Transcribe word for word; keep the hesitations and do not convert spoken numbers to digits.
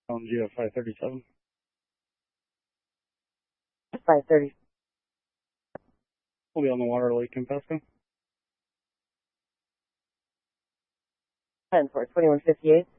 On G F five thirty-seven. five thirty. We'll be on the Water Lake in Pasco. ten for twenty-one fifty-eight.